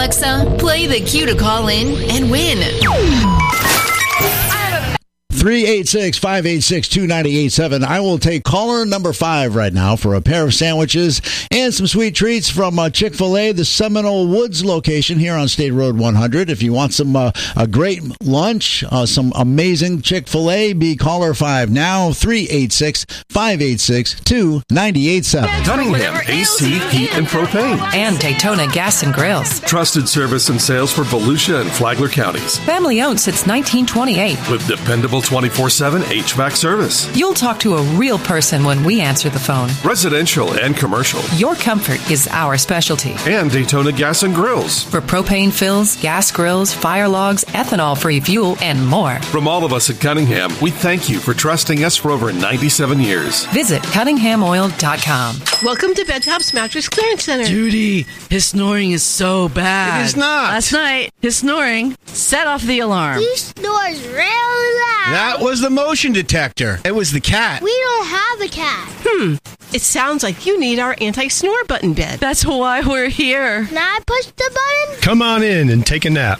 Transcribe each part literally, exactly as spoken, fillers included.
Alexa, play the cue to call in and win. three eight six, five eight six, two nine eight seven. I will take caller number five right now for a pair of sandwiches and some sweet treats from uh, Chick-fil-A, the Seminole Woods location here on State Road one hundred. If you want some uh, a great lunch, uh, some amazing Chick-fil-A, be caller five now, three eight six, five eight six, two nine eight seven. Cunningham A C, Heat, and Propane. And Daytona Gas and Grills. Trusted service and sales for Volusia and Flagler counties. Family owned since nineteen twenty-eight. With dependable twenty-four seven H V A C service. You'll talk to a real person when we answer the phone. Residential and commercial. Your comfort is our specialty. And Daytona Gas and Grills. For propane fills, gas grills, fire logs, ethanol-free fuel, and more. From all of us at Cunningham, we thank you for trusting us for over ninety-seven years. Visit cunningham oil dot com. Welcome to Bedtop's Mattress Clearance Center. Judy, his snoring is so bad. It is not. Last night, his snoring set off the alarm. He snores really loud. That was the motion detector. It was the cat. We don't have a cat. Hmm. It sounds like you need our anti-snore button bed. That's why we're here. Can I push the button? Come on in and take a nap.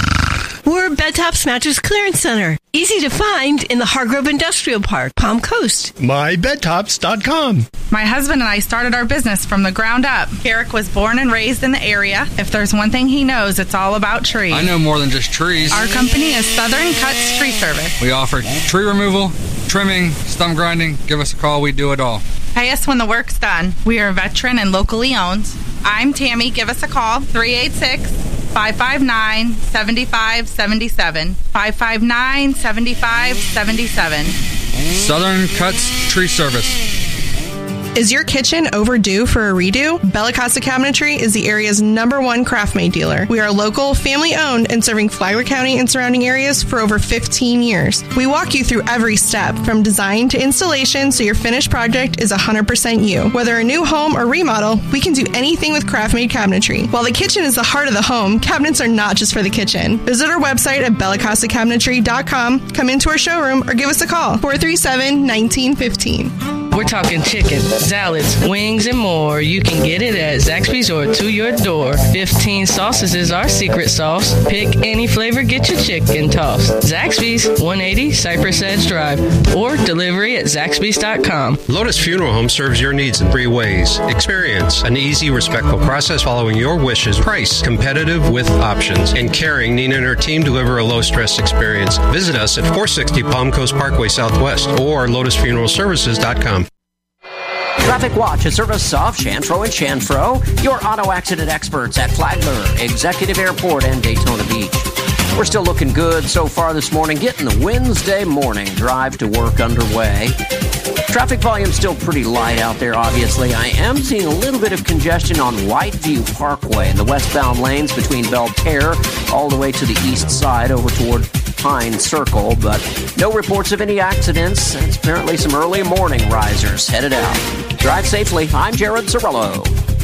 We're Bedtop's Mattress Clearance Center. Easy to find in the Hargrove Industrial Park, Palm Coast. my bed tops dot com. My husband and I started our business from the ground up. Eric was born and raised in the area. If there's one thing he knows, it's all about trees. I know more than just trees. Our company is Southern Cuts Tree Service. We offer tree removal, trimming, stump grinding. Give us a call. We do it all. Pay us when the work's done. We are veteran and locally owned. I'm Tammy. Give us a call, three eight six, five five nine, seven five seven seven, five five nine, seven five seven seven. Southern Cuts Tree Service. Is your kitchen overdue for a redo? Bella Costa Cabinetry is the area's number one craft-made dealer. We are local, family-owned, and serving Flagler County and surrounding areas for over fifteen years. We walk you through every step, from design to installation, so your finished project is one hundred percent you. Whether a new home or remodel, we can do anything with craft-made cabinetry. While the kitchen is the heart of the home, cabinets are not just for the kitchen. Visit our website at bella costa cabinetry dot com, come into our showroom, or give us a call, four three seven, one nine one five. We're talking chicken, salads, wings, and more. You can get it at Zaxby's or to your door. fifteen sauces is our secret sauce. Pick any flavor, get your chicken tossed. Zaxby's, one eighty Cypress Edge Drive, or delivery at zaxby's dot com. Lotus Funeral Home serves your needs in three ways. Experience, an easy, respectful process following your wishes. Price, competitive with options. And caring, Nina and her team deliver a low-stress experience. Visit us at four sixty Palm Coast Parkway Southwest or lotus funeral services dot com. Traffic Watch, a service of Chanfro and Chanfro, your auto accident experts at Flagler, Executive Airport, and Daytona Beach. We're still looking good so far this morning, getting the Wednesday morning drive to work underway. Traffic volume still pretty light out there, obviously. I am seeing a little bit of congestion on Whiteview Parkway in the westbound lanes between Belterre all the way to the east side over toward Pine Circle, but no reports of any accidents. It's apparently some early morning risers headed out. Drive safely. I'm Jared Cirillo.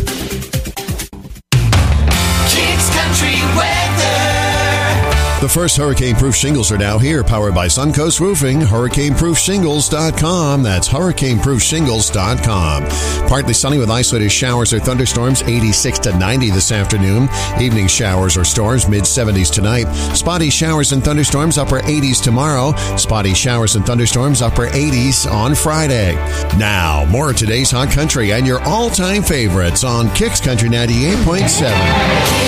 Kicks Country Weather. The first hurricane-proof shingles are now here, powered by Suncoast Roofing, hurricane proof shingles dot com. That's hurricane proof shingles dot com. Partly sunny with isolated showers or thunderstorms, eighty-six to ninety this afternoon. Evening showers or storms, mid-seventies tonight. Spotty showers and thunderstorms, upper eighties tomorrow. Spotty showers and thunderstorms, upper eighties on Friday. Now, more of today's Hot Country and your all-time favorites on Kicks Country ninety-eight point seven.